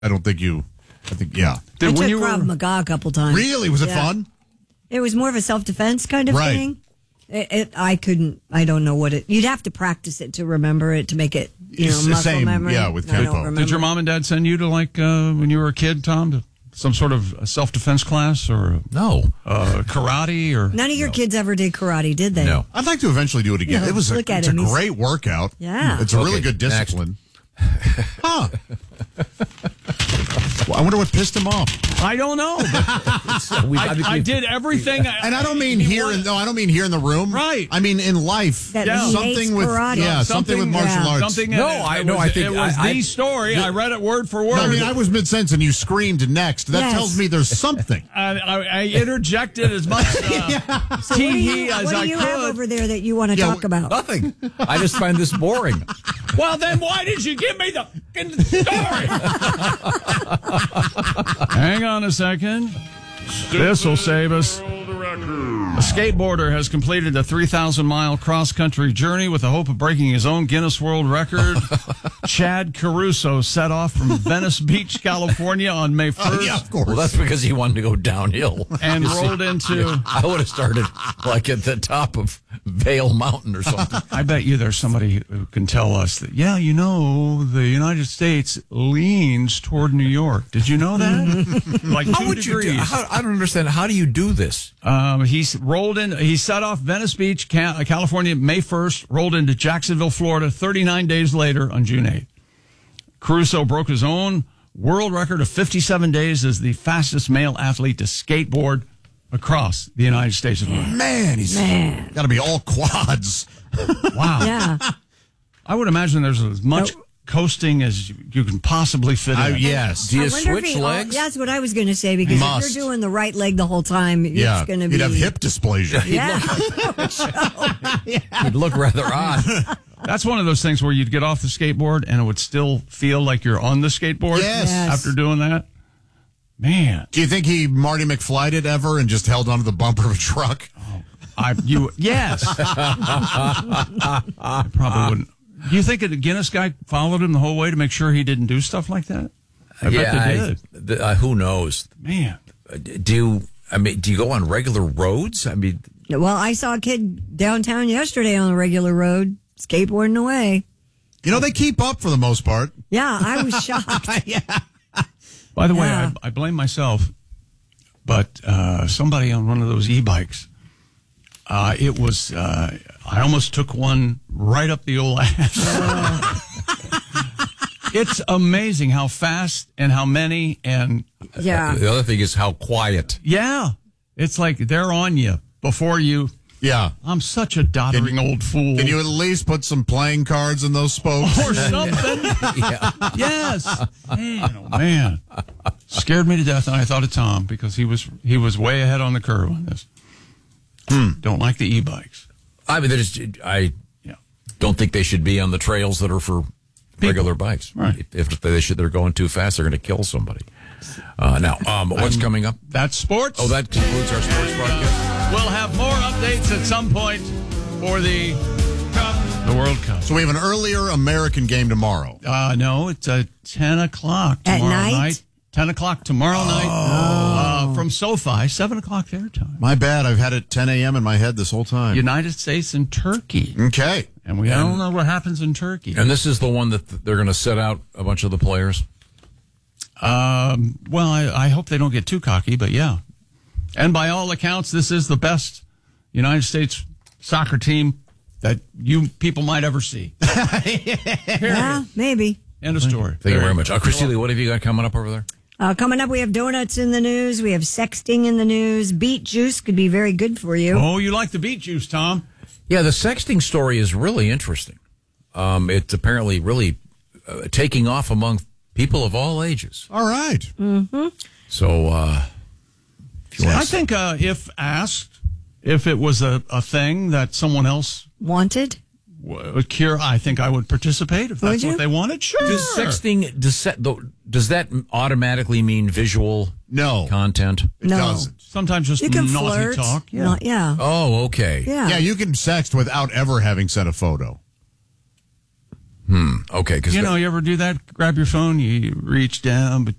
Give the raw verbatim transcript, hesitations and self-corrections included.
I don't think you. I think yeah. Did, I when took you Krav were, Maga a couple times. Really? Was it Yeah. fun? It was more of a self-defense kind of Right. thing. It, it, I couldn't. I don't know what it. You'd have to practice it to remember it to make it. You know, It's the muscle same, memory. yeah, with I don't Kenpo. remember. did your mom and dad send you to like uh, when you were a kid, Tom, to some sort of a self-defense class or No. uh, karate or? None of your kids ever did karate, did they? No. I'd like to eventually do it again. Yeah, it was a, look at it's a him. He's- great workout. Yeah. It's a really Okay, good next. discipline. Huh. Well, I wonder what pissed him off. I don't know. But We- I, think I we- did everything. And I don't mean he here. wanted- In, no, I don't mean here in the room. Right. I mean in life. That Yeah. he something hates with karate. yeah, something, with martial yeah. arts. Something. No, it, I- it no, was, I think it was I- the I- story. I read it word for word. No, I mean, I was mid-sentence and you screamed next. That Yes. tells me there's something. I, I, I interjected as much uh, So what do tee-hee you, as what do I you could. have over there that you want to Yeah, talk wh- about? Nothing. I just find this boring. Well, then why did you give me the fucking story? Hang on a second. This will save us. A skateboarder has completed a three thousand mile cross-country journey with the hope of breaking his own Guinness World Record. Chad Caruso set off from Venice Beach, California on May first. Oh, yeah, of course. Well, that's because he wanted to go downhill. And You see, rolled into... I would have started like at the top of Vale Mountain or something. I bet you there's somebody who can tell us that, yeah, you know, the United States leans toward New York. Did you know that? Like two How would degrees. you do? How, I don't understand. How do you do this? Um, he's rolled in. He set off Venice Beach, Ca- California, May first. Rolled into Jacksonville, Florida, thirty-nine days later on June eighth. Caruso broke his own world record of fifty-seven days as the fastest male athlete to skateboard across the United States of America. Man, he's Man. got to be all quads. Wow. Yeah. I would imagine there's as much No. coasting as you, you can possibly fit I, in. yes. Do you I wonder if switch he- oh, legs? that's what I was going to say, because Must. if you're doing the right leg the whole time, Yeah. it's going to be. You'd have hip dysplasia. Yeah. You'd look rather odd. That's one of those things where you'd get off the skateboard and it would still feel like you're on the skateboard Yes. Yes. after doing that. Man, Do you think he Marty McFly'd it ever and just held onto the bumper of a truck? I you yes. I probably wouldn't. Do you think a Guinness guy followed him the whole way to make sure he didn't do stuff like that? I bet yeah, they I- did. the- uh, who knows? Man, Do you? I mean, do you go on regular roads? I mean, Well, I saw a kid downtown yesterday on the regular road skateboarding away. You know, they keep up for the most part. Yeah, I was shocked. by the way, Yeah. I, I blame myself, but uh, somebody on one of those e-bikes. Uh, it was. Uh, I almost took one right up the old ass. It's amazing how fast and how many and Yeah. the other thing is how quiet. yeah, it's like they're on you before you. Yeah. I'm such a doddering old fool. Can you at least put some playing cards in those spokes? or something? Yeah. Yes. Man, oh man, scared me to death, and I thought of Tom because he was he was way ahead on the curve on this. Don't like the e-bikes. I mean, there's. I Yeah. don't think they should be on the trails that are for regular bikes. Right. If, if they should, they're going too fast, they're going to kill somebody. Uh, now, um, what's I'm- coming up? That's sports. Oh, that concludes our sports broadcast. We'll have more updates at some point for the Cup, the World Cup. So we have an earlier American game tomorrow. Uh, no, it's uh, ten o'clock At tomorrow night? night. ten o'clock tomorrow night uh, from SoFi, seven o'clock their time. My bad. I've had it ten a.m. in my head this whole time. United States and Turkey. Okay. And we don't know what happens in Turkey. And this is the one that th- they're going to set out a bunch of the players. Um, well, I, I hope they don't get too cocky, but yeah. And by all accounts, this is the best United States soccer team that you people might ever see. Yeah, maybe. End of story. Thank you very much. Uh, Christy, what have you got coming up over there? Uh, coming up, we have donuts in the news. We have sexting in the news. Beet juice could be very good for you. Oh, you like the beet juice, Tom? Yeah, the sexting story is really interesting. Um, it's apparently really uh, taking off among people of all ages. All right. Mm-hmm. So, uh, if you want I to- think uh, if asked, if it was a, a thing that someone else Wanted? would cure, I think I would participate if that's Would you? what they wanted. Sure. does sexting does, se- though, does that automatically mean visual No. content? It No. doesn't. Sometimes just You can naughty flirt. talk. Yeah. No- yeah. Oh, okay. Yeah. Yeah, you can sext without ever having sent a photo. Hmm. Okay. Because You know, you ever do that? Grab your phone, you reach down